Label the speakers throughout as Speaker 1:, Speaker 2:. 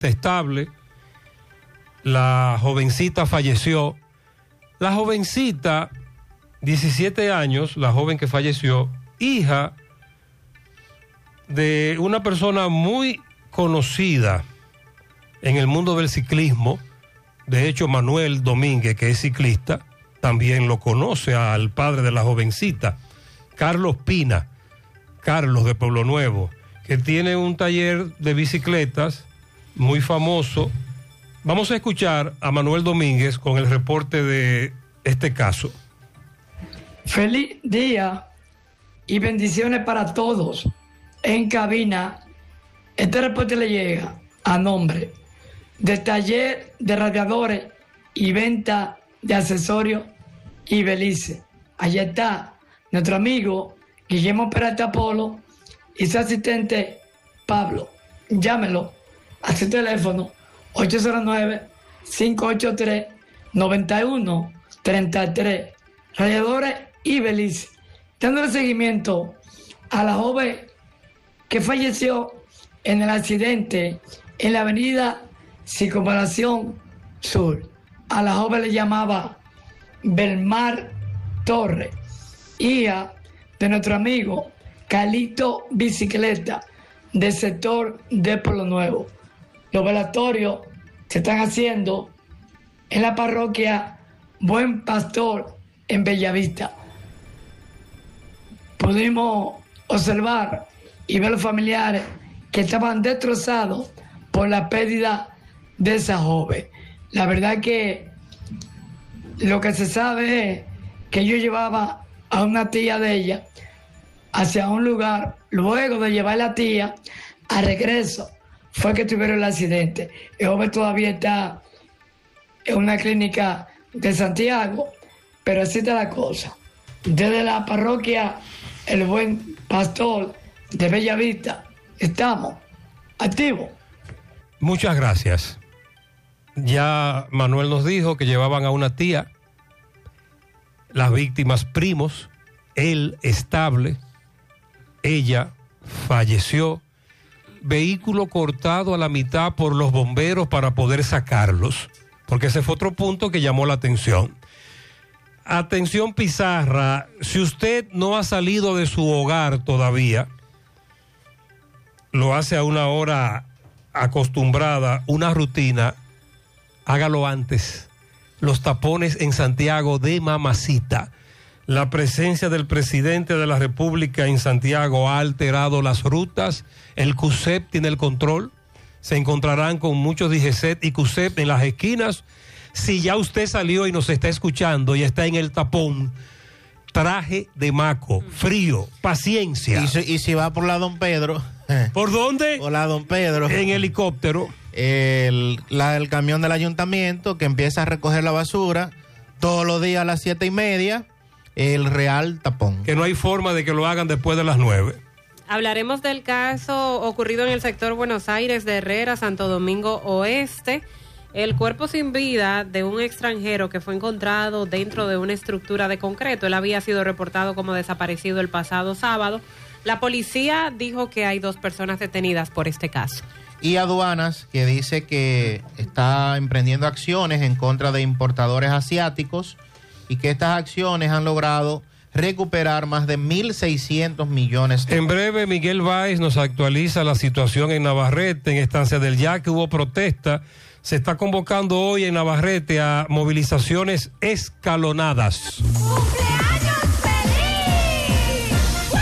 Speaker 1: estable. La jovencita falleció. La jovencita, 17 años, la joven que falleció, hija de una persona muy conocida en el mundo del ciclismo. De hecho, Manuel Domínguez, que es ciclista, también lo conoce al padre de la jovencita, Carlos Pina, Carlos de Pueblo Nuevo, que tiene un taller de bicicletas muy famoso. Vamos a escuchar a Manuel Domínguez con el reporte de este caso.
Speaker 2: Feliz día y bendiciones para todos en cabina. Este reporte le llega a nombre del taller de radiadores y venta de accesorios y Belice. Allí está nuestro amigo Guillermo Peralta Polo y su asistente Pablo. Llámelo a su teléfono 809-583-9133. Radiadores y Belice. Dándole seguimiento a la joven que falleció en el accidente en la avenida Circunvalación Sur. A la joven le llamaba Belmar Torres, hija de nuestro amigo Calito Bicicleta del sector de Pueblo Nuevo. Los velatorios se están haciendo en la parroquia Buen Pastor en Bellavista. Pudimos observar y ver los familiares que estaban destrozados por la pérdida de esa joven. La verdad que lo que se sabe es que yo llevaba a una tía de ella hacia un lugar, luego de llevar a la tía a regreso, fue que tuvieron el accidente. El joven todavía está en una clínica de Santiago, pero así está la cosa. Desde la parroquia El Buen Pastor de Bellavista estamos activos.
Speaker 1: Muchas gracias. Ya Manuel nos dijo que llevaban a una tía, las víctimas primos, él estable, ella falleció, vehículo cortado a la mitad por los bomberos para poder sacarlos, porque ese fue otro punto que llamó la atención. Atención Pizarra, si usted no ha salido de su hogar todavía, lo hace a una hora acostumbrada, una rutina, hágalo antes. Los tapones en Santiago de mamacita. La presencia del presidente de la República en Santiago ha alterado las rutas. El CUSEP tiene el control. Se encontrarán con muchos DGCET y CUSEP en las esquinas. Si ya usted salió y nos está escuchando y está en el tapón, traje de maco, frío, paciencia.
Speaker 3: Y si va por la Don Pedro.
Speaker 1: ¿Por dónde?
Speaker 3: Por la Don Pedro.
Speaker 1: En helicóptero.
Speaker 3: El camión del ayuntamiento que empieza a recoger la basura todos los días a las 7:30, el real tapón.
Speaker 1: Que no hay forma de que lo hagan después de las 9.
Speaker 4: Hablaremos del caso ocurrido en el sector Buenos Aires de Herrera, Santo Domingo Oeste. El cuerpo sin vida de un extranjero que fue encontrado dentro de una estructura de concreto. Él había sido reportado como desaparecido el pasado sábado. La policía dijo que hay 2 personas detenidas por este caso.
Speaker 3: Y aduanas, que dice que está emprendiendo acciones en contra de importadores asiáticos y que estas acciones han logrado recuperar más de 1.600 millones.
Speaker 1: En breve, Miguel Báez nos actualiza la situación en Navarrete, en Estancia del Yaque hubo protesta. Se está convocando hoy en Navarrete a movilizaciones escalonadas.
Speaker 5: ¡Cumpleaños feliz!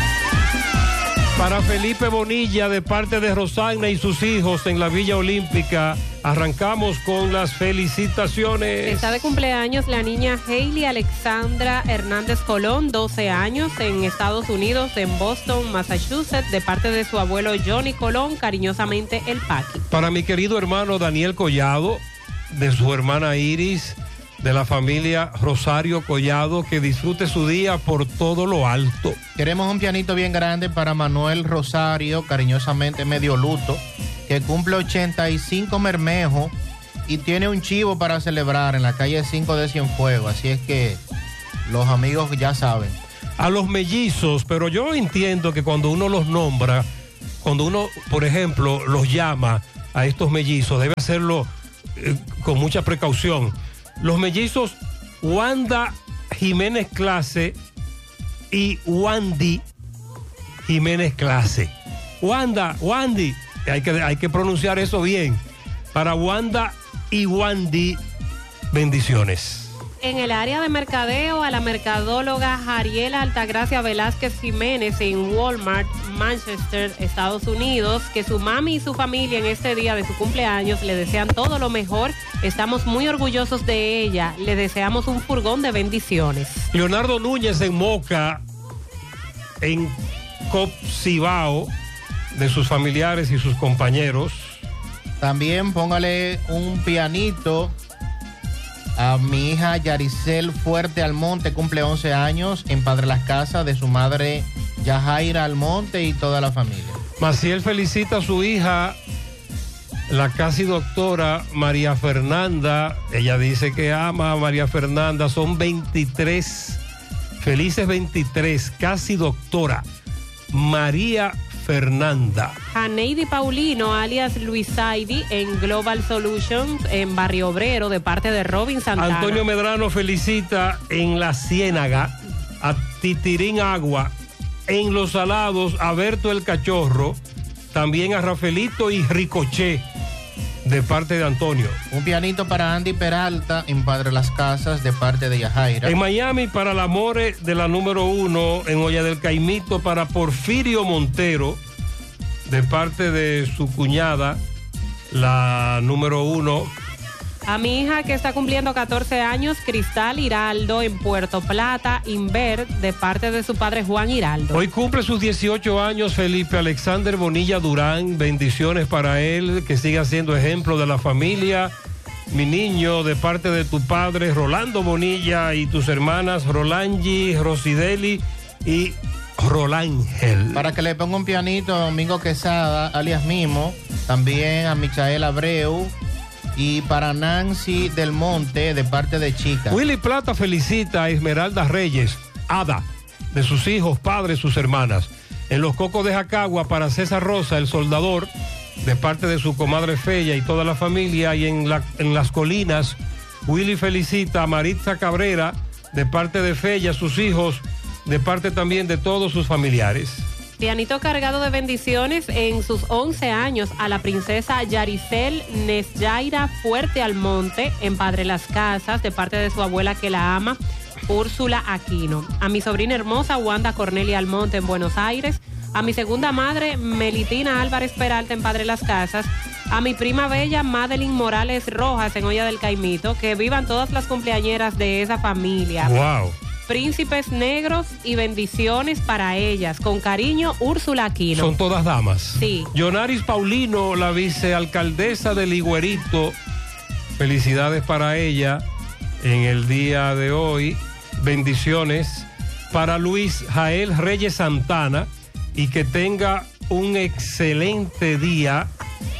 Speaker 1: Para Felipe Bonilla, de parte de Rosana y sus hijos en la Villa Olímpica, arrancamos con las felicitaciones.
Speaker 4: Está de cumpleaños la niña Hailey Alexandra Hernández Colón, 12 años, en Estados Unidos, en Boston, Massachusetts, de parte de su abuelo Johnny Colón, cariñosamente el Paqui.
Speaker 1: Para mi querido hermano Daniel Collado, de su hermana Iris, de la familia Rosario Collado, que disfrute su día por todo lo alto.
Speaker 3: Queremos un pianito bien grande para Manuel Rosario, cariñosamente medio luto, que cumple 85 mermejos y tiene un chivo para celebrar en la calle 5 de Cienfuegos. Así es que los amigos ya saben.
Speaker 1: A los mellizos, pero yo entiendo que cuando uno los nombra, cuando uno, por ejemplo, los llama, a estos mellizos, debe hacerlo con mucha precaución. Los mellizos Wanda Jiménez Clase y Wandy Jiménez Clase. Wandy, hay que pronunciar eso bien. Para Wanda y Wandy, bendiciones.
Speaker 4: En el área de mercadeo, a la mercadóloga Jariela Altagracia Velázquez Jiménez en Walmart, Manchester, Estados Unidos, que su mami y su familia en este día de su cumpleaños le desean todo lo mejor. Estamos muy orgullosos de ella. Le deseamos un furgón de bendiciones.
Speaker 1: Leonardo Núñez en Moca, en Copcibao, de sus familiares y sus compañeros.
Speaker 3: También póngale un pianito a mi hija Yaricel Fuerte Almonte, cumple 11 años, en Padre Las Casas, de su madre Yajaira Almonte y toda la familia.
Speaker 1: Maciel felicita a su hija, la casi doctora María Fernanda. Ella dice que ama a María Fernanda. Son 23, felices 23, casi doctora María Fernanda.
Speaker 4: Janeidi Paulino, alias Luisaidi, en Global Solutions, en Barrio Obrero, de parte de Robin Santana.
Speaker 1: Antonio Medrano felicita en La Ciénaga a Titirín Agua, en Los Salados a Berto el Cachorro, también a Rafaelito y Ricoché, de parte de Antonio.
Speaker 3: Un pianito para Andy Peralta, en Padre Las Casas, de parte de Yajaira.
Speaker 1: En Miami, para la More de la número 1, en Olla del Caimito, para Porfirio Montero, de parte de su cuñada, la número 1.
Speaker 4: A mi hija que está cumpliendo 14 años, Cristal Hiraldo, en Puerto Plata, Inver, de parte de su padre Juan Hiraldo.
Speaker 1: Hoy cumple sus 18 años Felipe Alexander Bonilla Durán. Bendiciones para él, que siga siendo ejemplo de la familia. Mi niño, de parte de tu padre Rolando Bonilla y tus hermanas Rolangi, Rosideli y Rolángel.
Speaker 3: Para que le ponga un pianito a Domingo Quesada, alias Mimo, también a Michael Abreu, y para Nancy Del Monte, de parte de Chica.
Speaker 1: Willy Plata felicita a Esmeralda Reyes, Ada, de sus hijos, padres, sus hermanas. En Los Cocos de Jacagua, para César Rosa, el soldador, de parte de su comadre Fella y toda la familia. Y en Las Colinas, Willy felicita a Maritza Cabrera, de parte de Fella, sus hijos, de parte también de todos sus familiares.
Speaker 4: Pianito cargado de bendiciones en sus 11 años a la princesa Yaricel Nesyaira Fuerte Almonte, en Padre Las Casas, de parte de su abuela que la ama, Úrsula Aquino. A mi sobrina hermosa Wanda Cornelia Almonte, en Buenos Aires. A mi segunda madre Melitina Álvarez Peralta, en Padre Las Casas. A mi prima bella Madeline Morales Rojas, en Olla del Caimito. Que vivan todas las cumpleañeras de esa familia.
Speaker 1: ¡Wow!
Speaker 4: Príncipes negros y bendiciones para ellas. Con cariño, Úrsula Aquino.
Speaker 1: Son todas damas.
Speaker 4: Sí.
Speaker 1: Yonaris Paulino, la vicealcaldesa de Ligüerito. Felicidades para ella en el día de hoy. Bendiciones para Luis Jael Reyes Santana, y que tenga un excelente día.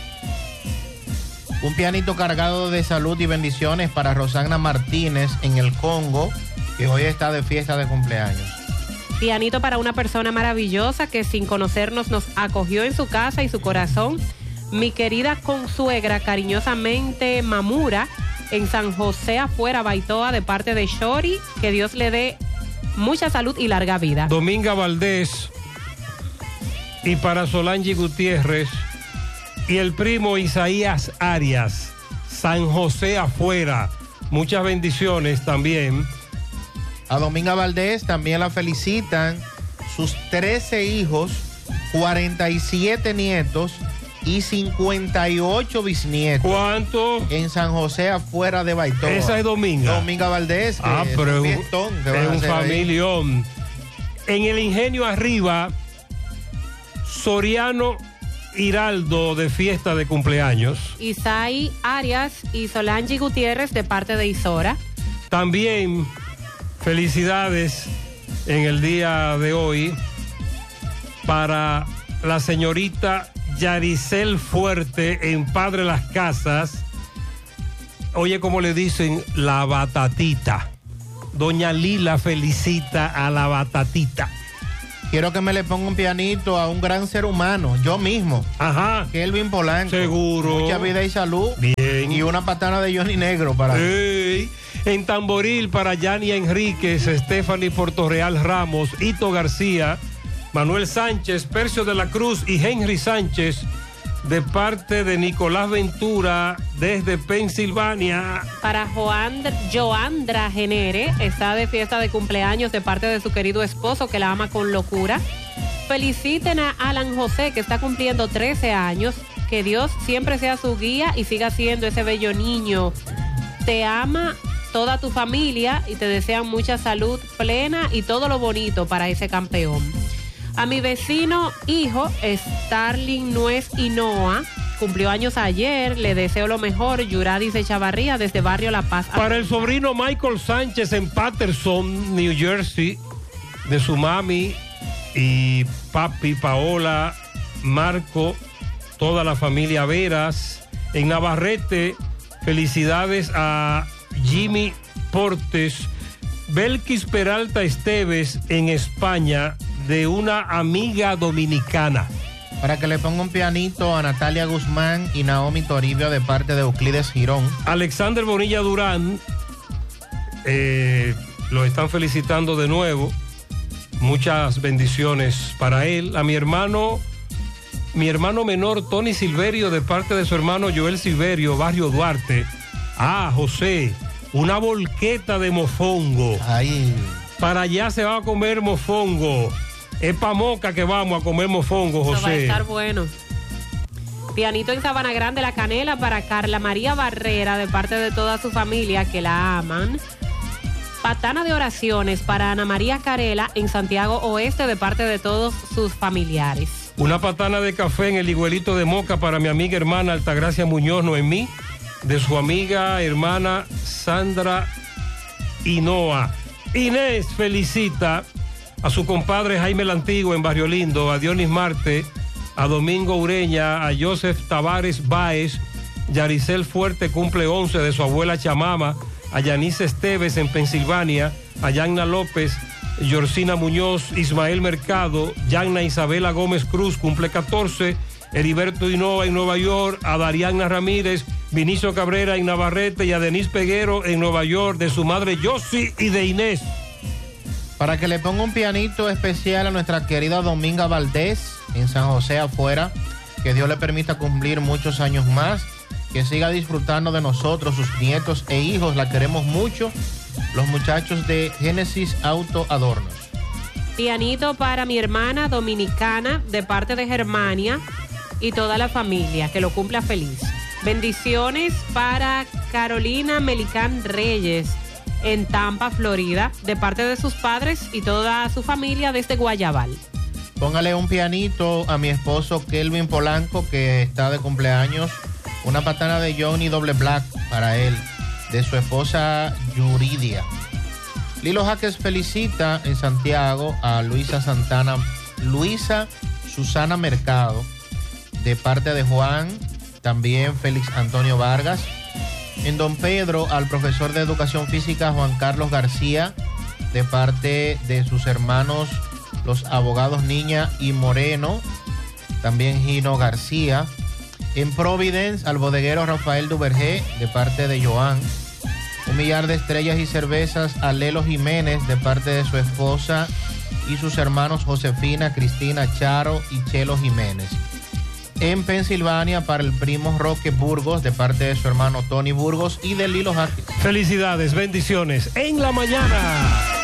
Speaker 3: Un pianito cargado de salud y bendiciones para Rosana Martínez en el Congo, que hoy está de fiesta de cumpleaños.
Speaker 4: Pianito para una persona maravillosa que sin conocernos nos acogió en su casa y su corazón. Mi querida consuegra, cariñosamente Mamura, en San José Afuera, Baitoa, de parte de Shori. Que Dios le dé mucha salud y larga vida.
Speaker 1: Dominga Valdés, y para Solange Gutiérrez y el primo Isaías Arias, San José Afuera. Muchas bendiciones también.
Speaker 3: A Dominga Valdés también la felicitan sus 13 hijos, 47 nietos y 58 bisnietos.
Speaker 1: ¿Cuánto?
Speaker 3: En San José Afuera de Baitoa.
Speaker 1: Esa es Dominga.
Speaker 3: Dominga Valdés.
Speaker 1: Pero
Speaker 3: es
Speaker 1: un familión. En el Ingenio Arriba, Soriano Hiraldo, de fiesta de cumpleaños.
Speaker 4: Isaí Arias y Solange Gutiérrez, de parte de Isora.
Speaker 1: También felicidades en el día de hoy para la señorita Yaricel Fuerte, en Padre Las Casas. Oye, como le dicen, la batatita. Doña Lila felicita a la batatita.
Speaker 3: Quiero que me le ponga un pianito a un gran ser humano, yo mismo,
Speaker 1: Ajá.
Speaker 3: Kelvin Polanco.
Speaker 1: Seguro.
Speaker 3: Mucha vida y salud.
Speaker 1: Bien.
Speaker 3: Y una patana de Johnny Negro para
Speaker 1: Ey. En Tamboril para Yania Enríquez, Stephanie Portorreal Ramos, Hito García, Manuel Sánchez, Percio de la Cruz y Henry Sánchez, de parte de Nicolás Ventura desde Pensilvania.
Speaker 4: Para Joandra Genere, está de fiesta de cumpleaños de parte de su querido esposo que la ama con locura. Feliciten a Alan José, que está cumpliendo 13 años. Que Dios siempre sea su guía y siga siendo ese bello niño. Te ama toda tu familia y te desean mucha salud plena y todo lo bonito para ese campeón. A mi vecino hijo, Starling Nuez Hinoa, cumplió años ayer, le deseo lo mejor, Yuradis de Chavarría, desde Barrio La Paz.
Speaker 1: Para el sobrino Michael Sánchez en Patterson, New Jersey, de su mami y papi, Paola, Marco, toda la familia Veras. En Navarrete, felicidades a Jimmy Portes. Belkis Peralta Esteves en España, de una amiga dominicana.
Speaker 3: Para que le ponga un pianito a Natalia Guzmán y Naomi Toribio de parte de Euclides Girón.
Speaker 1: Alexander Bonilla Durán, lo están felicitando de nuevo. Muchas bendiciones para él. A mi hermano menor Tony Silverio de parte de su hermano Joel Silverio, Barrio Duarte. José, una volqueta de mofongo.
Speaker 3: Ahí.
Speaker 1: Para allá se va a comer mofongo. Es pa' Moca que vamos a comer mofongo, José.
Speaker 4: Eso va a estar bueno. Pianito en Sabana Grande, La Canela, para Carla María Barrera, de parte de toda su familia que la aman. Patana de oraciones para Ana María Carela en Santiago Oeste, de parte de todos sus familiares.
Speaker 1: Una patana de café en el Higuelito de Moca para mi amiga hermana Altagracia Muñoz Noemí, de su amiga hermana Sandra Hinoa. Inés felicita a su compadre Jaime la Antigua en Barrio Lindo, a Dionis Marte, a Domingo Ureña, a Joseph Tavares Báez, Yaricel Fuerte cumple 11 de su abuela Chamama, a Yanice Esteves en Pensilvania, a Yanna López, Yorcina Muñoz, Ismael Mercado, Yanna Isabela Gómez Cruz cumple 14, Heriberto Hinoa en Nueva York, a Dariana Ramírez, Vinicio Cabrera en Navarrete y a Denise Peguero en Nueva York, de su madre Yossi y de Inés.
Speaker 3: Para que le ponga un pianito especial a nuestra querida Dominga Valdés en San José afuera, que Dios le permita cumplir muchos años más, que siga disfrutando de nosotros, sus nietos e hijos, la queremos mucho, los muchachos de Génesis Auto Adornos.
Speaker 4: Pianito para mi hermana dominicana de parte de Germania y toda la familia, que lo cumpla feliz. Bendiciones para Carolina Melicán Reyes en Tampa, Florida, de parte de sus padres y toda su familia desde Guayabal.
Speaker 3: Póngale un pianito a mi esposo Kelvin Polanco, que está de cumpleaños. Una patana de Johnny Doble Black para él, de su esposa Yuridia. Lilo Jaques felicita en Santiago a Luisa Susana Mercado, de parte de Juan, también Félix Antonio Vargas. En Don Pedro, al profesor de Educación Física Juan Carlos García, de parte de sus hermanos, los abogados Niña y Moreno, también Gino García. En Providence, al bodeguero Rafael Duvergé, de parte de Joan. Un millar de estrellas y cervezas a Lelo Jiménez, de parte de su esposa y sus hermanos Josefina, Cristina, Charo y Chelo Jiménez. En Pensilvania, para el primo Roque Burgos, de parte de su hermano Tony Burgos y de Lilo Jaques.
Speaker 1: Felicidades, bendiciones. En la mañana.